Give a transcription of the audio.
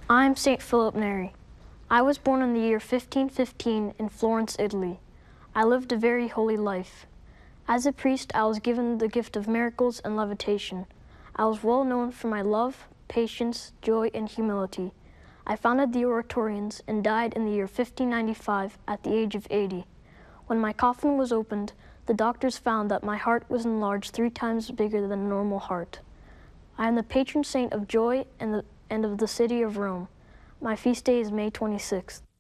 I'm St. Philip Neri. I was born in the year 1515 in Florence, Italy. I lived a very holy life. As a priest, I was given the gift of miracles and levitation. I was well known for my love, patience, joy, and humility. I founded the Oratorians and died in the year 1595 at the age of 80. When my coffin was opened, the doctors found that my heart was enlarged 3 times bigger than a normal heart. I am the patron saint of joy and of the city of Rome. My feast day is May 26th.